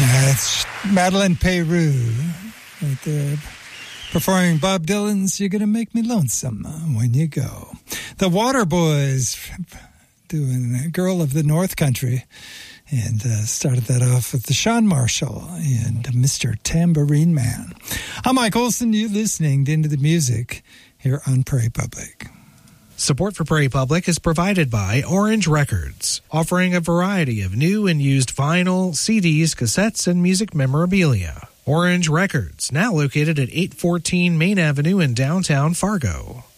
That's Madeline Peru right there, performing Bob Dylan's "You're Gonna Make Me Lonesome When You Go." The Waterboys doing "Girl of the North Country," and started that off with the Sean Marshall and Mr. Tambourine Man. I'm Mike Olson. You're listening to Into the Music here on Prairie Public. Support for Prairie Public is provided by Orange Records, offering a variety of new and used vinyl, CDs, cassettes, and music memorabilia. Orange Records, now located at 814 Main Avenue in downtown Fargo.